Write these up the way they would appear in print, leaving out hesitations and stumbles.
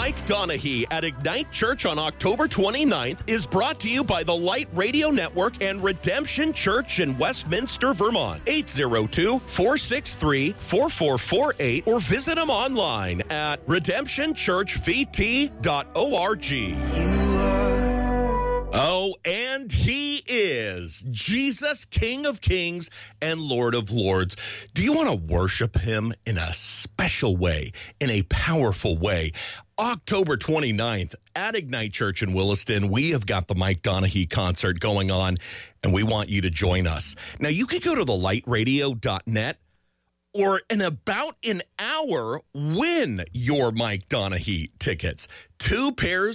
Mike Donahue at Ignite Church on October 29th is brought to you by the Light Radio Network and Redemption Church in Westminster, Vermont. 802-463-4448 or visit them online at redemptionchurchvt.org. Oh, and he is Jesus, King of Kings and Lord of Lords. Do you want to worship him in a special way, in a powerful way? October 29th at Ignite Church in Williston, we have got the Mike Donahue concert going on, and we want you to join us. Now, you could go to thelightradio.net, or in about an hour, win your Mike Donahue tickets. A pair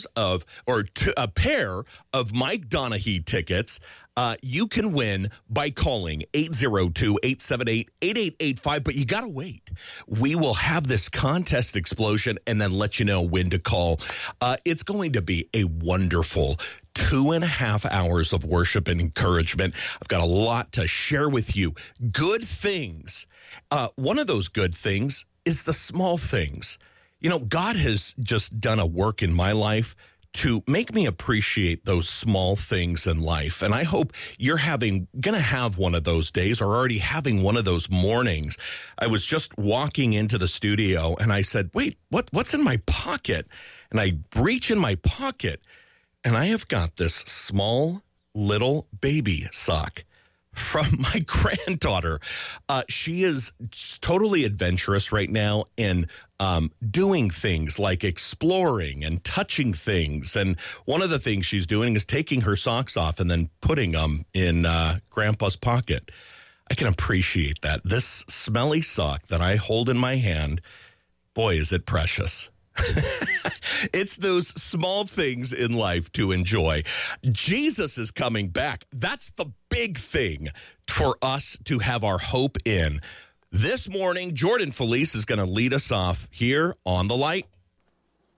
of Mike Donahue tickets you can win by calling 802-878-8885, but you got to wait. We will have this contest explosion and then let you know when to call. It's going to be a wonderful 2.5 hours of worship and encouragement. I've got a lot to share with you. Good things. One of those good things is the small things. You know, God has just done a work in my life to make me appreciate those small things in life. And I hope you're going to have one of those days or already having one of those mornings. I was just walking into the studio and I said, wait, what's in my pocket? And I reach in my pocket and I have got this small little baby sock from my granddaughter. She is totally adventurous right now in doing things like exploring and touching things. And one of the things she's doing is taking her socks off and then putting them in Grandpa's pocket. I can appreciate that. This smelly sock that I hold in my hand, boy, is it precious. It's those small things in life to enjoy. Jesus is coming back. That's the big thing for us to have our hope in. This morning, Jordan Felice is going to lead us off here on The Light.